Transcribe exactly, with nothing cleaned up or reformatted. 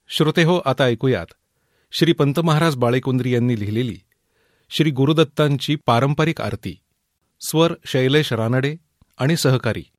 श्रोतेहो, आता ऐकूयात श्री पंत महाराज बाळेकुंद्री यांनी लिहिलेली श्री गुरुदत्तांची पारंपरिक आरती. स्वर शैलेश रानडे आणि सहकारी